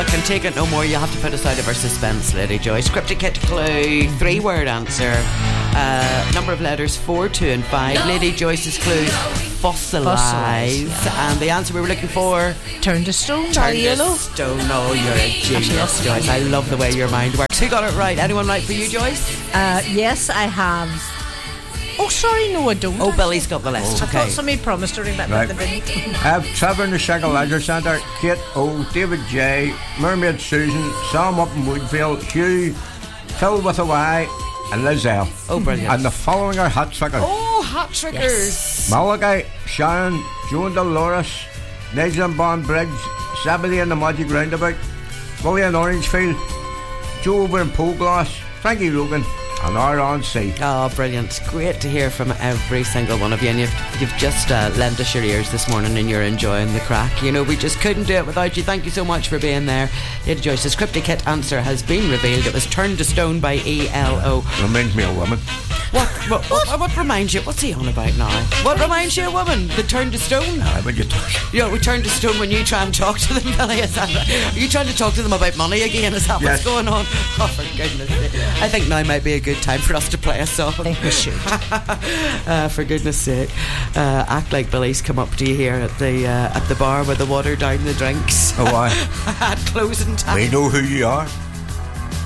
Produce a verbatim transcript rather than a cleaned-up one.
I can take it no more. You have to put us out of our suspense, Lady Joyce. Cryptic Kit clue, three word answer. Uh, number of letters, four, two and five. No. Lady Joyce's clue, fossilise. Yeah. And the answer we were looking for, turn to stone. Turn to to stone. No, you're a genius, Joyce. I love the way your mind works. Who got it right? Anyone right for you, Joyce? Uh, yes, I have. Oh, sorry, no, I don't. Oh, Billy's got the list. Oh. Okay. I thought somebody promised to remember right. the didn't. Have Trevor in the Shackle Leisure Centre, Kate O, David J, Mermaid Susan, Sam up in Woodfield, Hugh, Phil with a Y, and Liz L. Oh, brilliant. And the following are hat trickers. Oh, hat trickers. Yes. Malachi, Sharon, Joan Dolores, Nigel and Bond Briggs, Sabbath in the Magic Roundabout, William Orangefield, Joe over in Poglass, Frankie Logan, and R on C. Oh, brilliant. Great to hear from every single one of you. And you've, you've just uh, lent us your ears this morning and you're enjoying the crack. You know, we just couldn't do it without you. Thank you so much for being there. Lady Joyce's Cryptic Kit answer has been revealed. It was Turned to Stone by E L O. Reminds me of a woman. What, what, what, what reminds you? What's he on about now? What reminds you of a woman? The Turned to Stone? Uh, when you talk. You know, we turn to stone when you try and talk to them, Billy. Is that right? Are you trying to talk to them about money again? Is that yes. what's going on? Oh, for goodness sake. I think now might be a good time for us to play a song. I think we should. uh, for goodness sake. Uh, act like Billy's come up to you here at the uh, at the bar with the water down the drinks. Oh, why? At closing time. We know who you are.